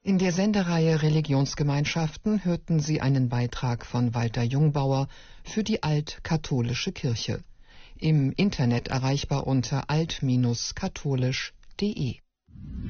In der Sendereihe Religionsgemeinschaften hörten Sie einen Beitrag von Walter Jungbauer für die Altkatholische Kirche. Im Internet erreichbar unter alt-katholisch.de.